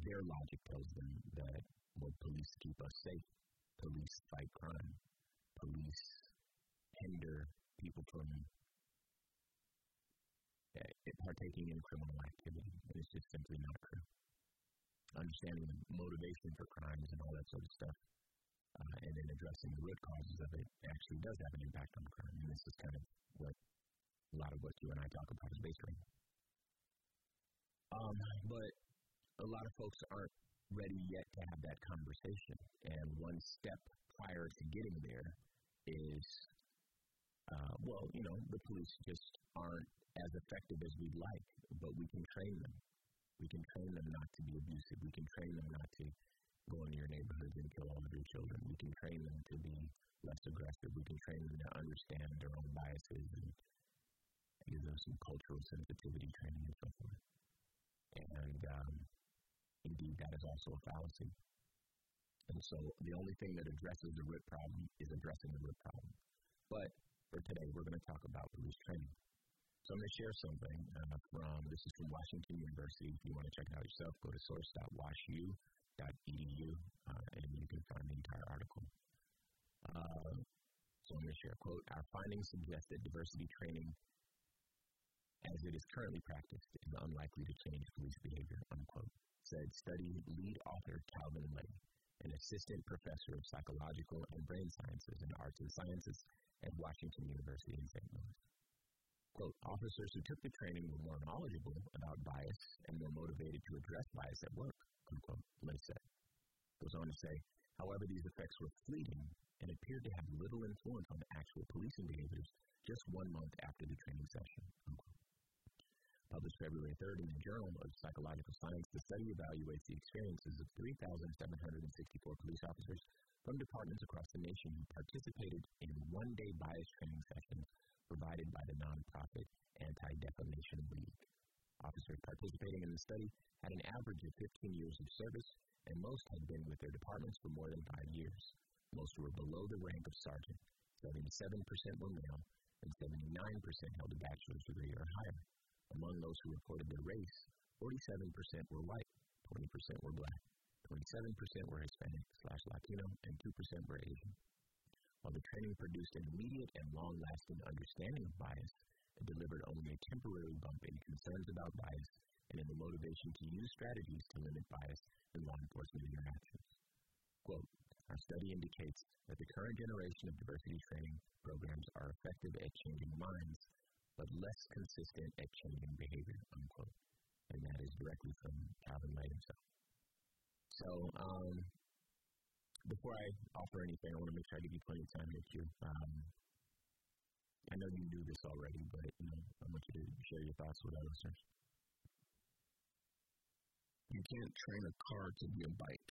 their logic tells them that, well, police keep us safe, police fight crime, police hinder people from partaking in criminal activity, and it's just simply not true. Understanding the motivation for crimes and all that sort of stuff, and then addressing the root causes of it actually does have an impact on crime, and this is kind of what a lot of what you and I talk about is based on. But a lot of folks aren't ready yet to have that conversation, and one step prior to getting there is, the police just aren't as effective as we'd like, but we can train them. We can train them not to be abusive. We can train them not to go into your neighborhoods and kill all of your children. We can train them to be less aggressive. We can train them to understand their own biases and give them some cultural sensitivity training and so forth. And indeed, that is also a fallacy. And so the only thing that addresses the root problem is addressing the root problem. But for today, we're going to talk about police training. So I'm going to share something this is from Washington University. If you want to check it out yourself, go to source.washu.edu, and you can find the entire article. So I'm going to share a quote. Our findings suggest that diversity training, as it is currently practiced, is unlikely to change police behavior, unquote, said study lead author Calvin Lay, an assistant professor of psychological and brain sciences and arts and sciences at Washington University in St. Louis. Quote, officers who took the training were more knowledgeable about bias and more motivated to address bias at work, unquote, Lay said. Goes on to say, however, these effects were fleeting and appeared to have little influence on actual policing behaviors just 1 month after the training session, unquote. Published February 3rd in the Journal of Psychological Science, the study evaluates the experiences of 3,764 police officers from departments across the nation who participated in one-day bias training sessions provided by the nonprofit Anti-Defamation League. Officers participating in the study had an average of 15 years of service, and most had been with their departments for more than 5 years. Most were below the rank of sergeant. 77% were male, and 79% held a bachelor's degree or higher. Among those who reported their race, 47% were white, 20% were black, 27% were Hispanic/Latino, and 2% were Asian. While the training produced an immediate and long-lasting understanding of bias, it delivered only a temporary bump in concerns about bias and in the motivation to use strategies to limit bias in law enforcement interactions. Quote, our study indicates that the current generation of diversity training programs are effective at changing minds, but less consistent at changing behavior, unquote. And that is directly from Calvin Lay himself. So, before I offer anything, I want to make sure I give you plenty of time to queue. I know you do this already, but I want you to share your thoughts with our listeners. You can't train a car to be a bike.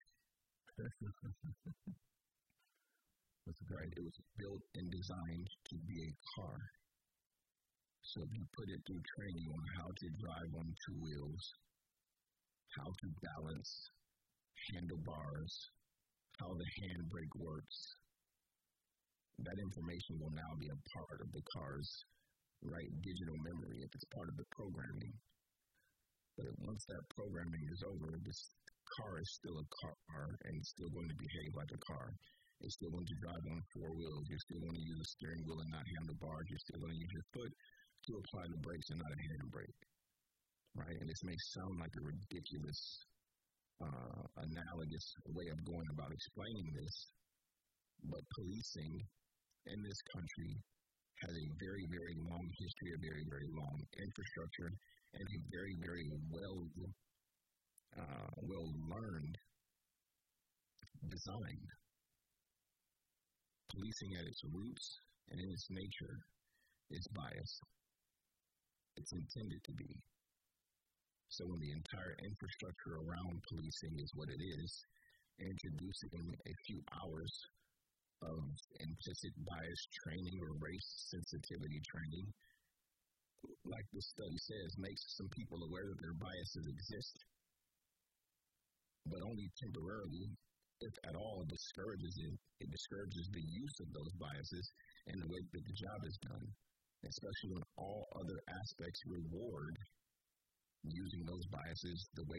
That's right. It was built and designed to be a car. So if you put it through training on how to drive on two wheels, how to balance handlebars, how the handbrake works, that information will now be a part of the car's digital memory if it's part of the programming. But once that programming is over, this car is still a car and it's still going to behave like a car. It's still going to drive on four wheels. You're still going to use a steering wheel and not handlebars. You're still going to use your foot to apply the brakes and not a handbrake. Right? And this may sound like a ridiculous, analogous way of going about explaining this, but policing in this country has a very, very long history, a very, very long infrastructure, and a very, very well-learned design. Policing at its roots and in its nature is bias. It's intended to be. So when the entire infrastructure around policing is what it is, introducing a few hours of implicit bias training or race sensitivity training, like the study says, makes some people aware that their biases exist, but only temporarily, if at all, discourages it. It discourages the use of those biases and the way that the job is done, especially when all other aspects reward using those biases the way